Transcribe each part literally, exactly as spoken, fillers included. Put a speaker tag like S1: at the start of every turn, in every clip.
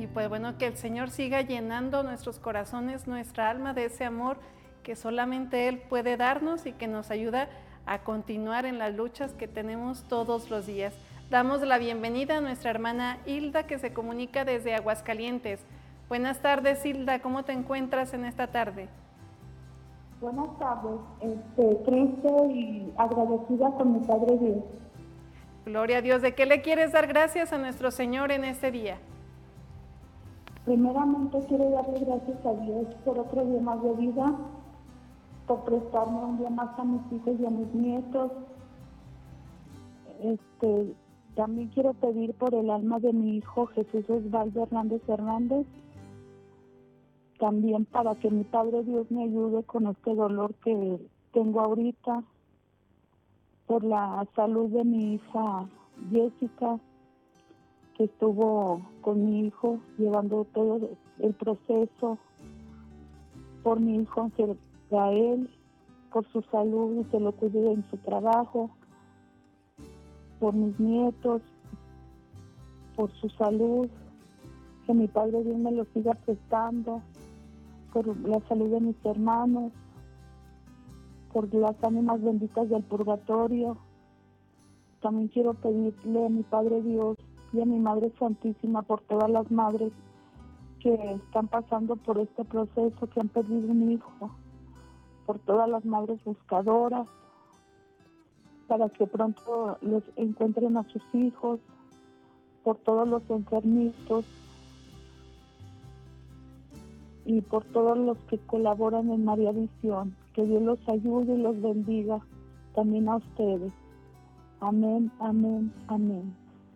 S1: Y pues bueno, que el Señor siga llenando nuestros corazones, nuestra alma de ese amor que solamente Él puede darnos y que nos ayuda a continuar en las luchas que tenemos todos los días. Damos la bienvenida a nuestra hermana Hilda, que se comunica desde Aguascalientes. Buenas tardes, Hilda, ¿cómo te encuentras en esta tarde?
S2: Buenas tardes, este, triste y agradecida con mi Padre Dios.
S1: Gloria a Dios. ¿De qué le quieres dar gracias a nuestro Señor en este día?
S2: Primeramente quiero darle gracias a Dios por otro día más de vida, por prestarme un día más a mis hijos y a mis nietos. Este, también quiero pedir por el alma de mi hijo Jesús Osvaldo Hernández Hernández, también para que mi Padre Dios me ayude con este dolor que tengo ahorita, por la salud de mi hija Jessica, que estuvo con mi hijo llevando todo el proceso, por mi hijo Ángel Gael, por su salud y que lo cuide en su trabajo, por mis nietos, por su salud, que mi Padre Dios me lo siga prestando, por la salud de mis hermanos, por las ánimas benditas del purgatorio. También quiero pedirle a mi Padre Dios y a mi Madre Santísima por todas las madres que están pasando por este proceso, que han perdido un hijo, por todas las madres buscadoras, para que pronto los encuentren a sus hijos, por todos los enfermitos y por todos los que colaboran en María Visión. Que Dios los ayude y los bendiga, también a ustedes. Amén, amén, amén.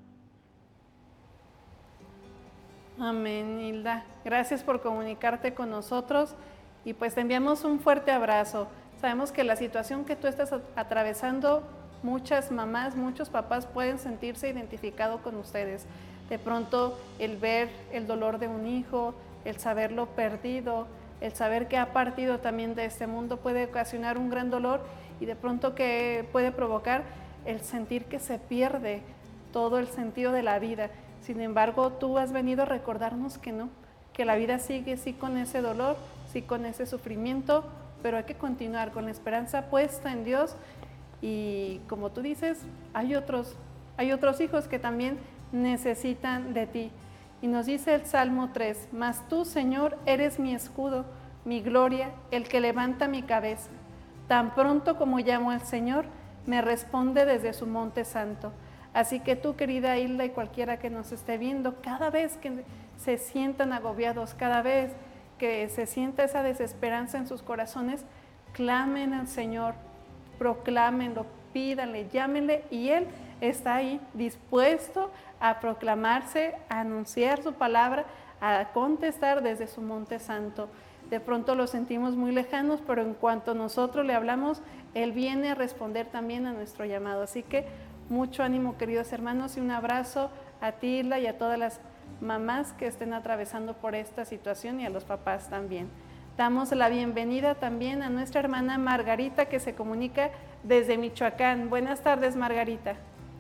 S1: Amén, Hilda. Gracias por comunicarte con nosotros y pues te enviamos un fuerte abrazo. Sabemos que la situación que tú estás atravesando, muchas mamás, muchos papás pueden sentirse identificados con ustedes. De pronto el ver el dolor de un hijo, el saberlo perdido, el saber que ha partido también de este mundo puede ocasionar un gran dolor y de pronto que puede provocar el sentir que se pierde todo el sentido de la vida. Sin embargo, tú has venido a recordarnos que no, que la vida sigue sí con ese dolor, sí con ese sufrimiento, pero hay que continuar con la esperanza puesta en Dios y como tú dices, hay otros, hay otros hijos que también necesitan de ti. Y nos dice el Salmo tres, mas tú, Señor, eres mi escudo, mi gloria, el que levanta mi cabeza. Tan pronto como llamo al Señor, me responde desde su monte santo. Así que tú, querida Hilda, y cualquiera que nos esté viendo, cada vez que se sientan agobiados, cada vez que se sienta esa desesperanza en sus corazones, clamen al Señor, proclámenlo, pídanle, llámenle, y Él está ahí dispuesto a proclamarse, a anunciar su palabra, a contestar desde su monte santo. De pronto lo sentimos muy lejanos, pero en cuanto nosotros le hablamos, Él viene a responder también a nuestro llamado. Así que mucho ánimo, queridos hermanos, y un abrazo a ti, Hilda, y a todas las mamás que estén atravesando por esta situación y a los papás también. Damos la bienvenida también a nuestra hermana Margarita, que se comunica desde Michoacán. Buenas tardes, Margarita.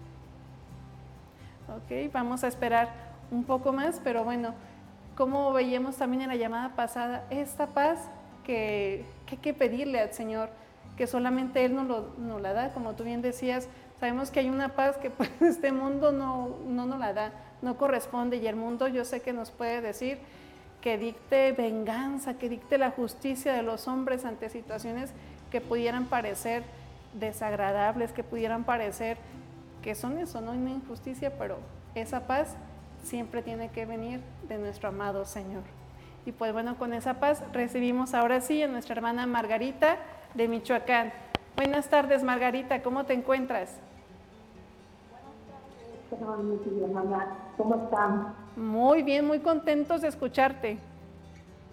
S1: Ok, vamos a esperar un poco más, pero bueno, como veíamos también en la llamada pasada, esta paz que, que hay que pedirle al Señor, que solamente Él nos, lo, nos la da, como tú bien decías, sabemos que hay una paz que pues este mundo no, no nos la da, no corresponde, y el mundo yo sé que nos puede decir que dicte venganza, que dicte la justicia de los hombres ante situaciones que pudieran parecer desagradables, que pudieran parecer que son eso, no una injusticia, pero esa paz siempre tiene que venir de nuestro amado Señor. Y pues bueno, con esa paz recibimos ahora sí a nuestra hermana Margarita de Michoacán. Buenas tardes, Margarita, ¿cómo te encuentras?
S2: Buenas tardes, hermana. ¿Cómo están?
S1: Muy bien, muy contentos de escucharte.